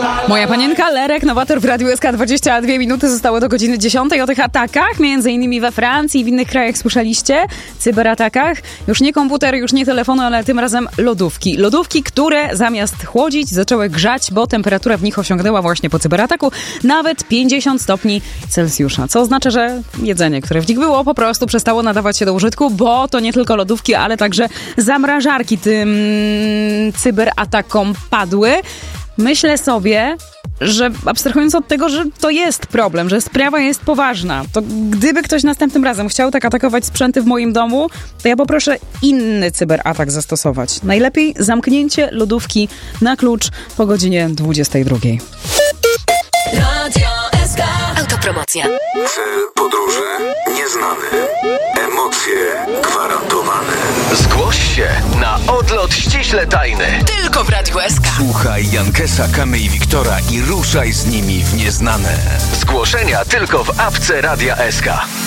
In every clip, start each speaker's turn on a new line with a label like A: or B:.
A: Moja panienka Lerek, nowator w Radiu SK. 22 minuty zostało do godziny 10. O tych atakach, między innymi we Francji i w innych krajach słyszeliście? Cyberatakach. Już nie komputer, już nie telefonu, ale tym razem lodówki. Lodówki, które zamiast chłodzić zaczęły grzać, bo temperatura w nich osiągnęła właśnie po cyberataku nawet 50 stopni Celsjusza. Co oznacza, że jedzenie, które w nich było, po prostu przestało nadawać się do użytku, bo to nie tylko lodówki, ale także zamrażarki tym cyberatakom padły. Myślę sobie, że abstrahując od tego, że to jest problem, że sprawa jest poważna, to gdyby ktoś następnym razem chciał tak atakować sprzęty w moim domu, to ja poproszę inny cyberatak zastosować. Najlepiej zamknięcie lodówki na klucz po godzinie 22.
B: Radio SK. Autopromocja.
C: Cel podróży nieznany. Emocje gwarantowane.
D: Zgłoś się na odlot ściśle tajny.
B: Tylko w Radiu SK.
C: Słuchaj Jankesa, Kamy i Wiktora i ruszaj z nimi w nieznane.
D: Zgłoszenia tylko w apce Radia SK.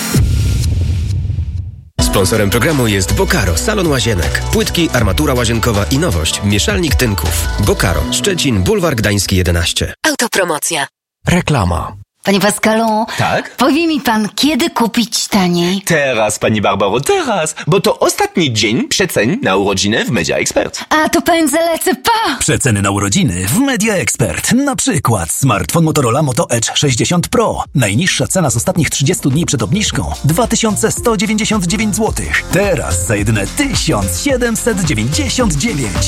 E: Sponsorem programu jest Bokaro, salon łazienek. Płytki, armatura łazienkowa i nowość. Mieszalnik tynków. Bokaro, Szczecin, Bulwar Gdański 11.
B: Autopromocja.
C: Reklama.
F: Panie Pascalu,
G: Tak?
F: powie mi pan, kiedy kupić taniej?
G: Teraz, pani Barbaro, teraz, bo to ostatni dzień przecen na urodziny w Media Expert.
F: A to pędzę, lecę, pa!
H: Przeceny na urodziny w Media Expert. Na przykład smartfon Motorola Moto Edge 60 Pro. Najniższa cena z ostatnich 30 dni przed obniżką 2199 zł. Teraz za jedyne 1799.